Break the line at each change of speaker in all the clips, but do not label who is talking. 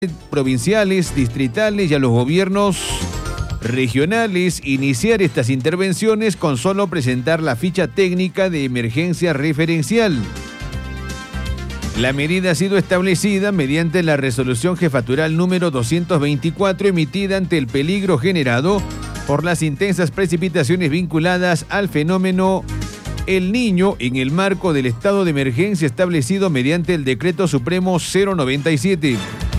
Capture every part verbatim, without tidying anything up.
provinciales, distritales y a los gobiernos regionales iniciar estas intervenciones con solo presentar la ficha técnica de emergencia referencial. La medida ha sido establecida mediante la resolución jefatural número doscientos veinticuatro emitida ante el peligro generado por las intensas precipitaciones vinculadas al fenómeno El Niño en el marco del estado de emergencia establecido mediante el Decreto Supremo cero noventa y siete.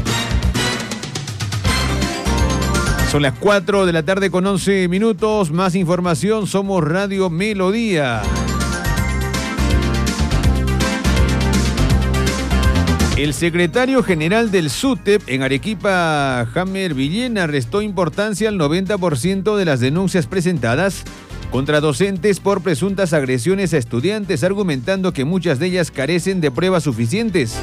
Son las cuatro de la tarde con once minutos. Más información, somos Radio Melodía. El secretario general del SUTEP en Arequipa, Jamer Villena, restó importancia al noventa por ciento de las denuncias presentadas contra docentes por presuntas agresiones a estudiantes, argumentando que muchas de ellas carecen de pruebas suficientes.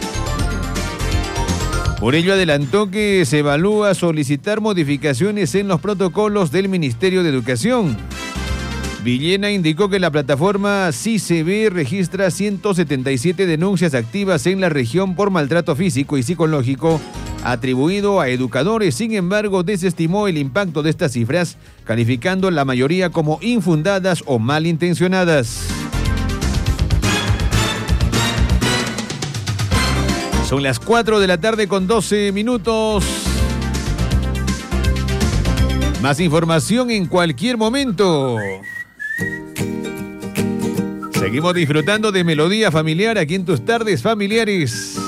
Por ello adelantó que se evalúa solicitar modificaciones en los protocolos del Ministerio de Educación. Villena indicó que la plataforma C I C B registra ciento setenta y siete denuncias activas en la región por maltrato físico y psicológico atribuido a educadores. Sin embargo, desestimó el impacto de estas cifras, calificando la mayoría como infundadas o malintencionadas. Son las cuatro de la tarde con doce minutos. Más información en cualquier momento. Seguimos disfrutando de Melodía Familiar aquí en tus tardes familiares.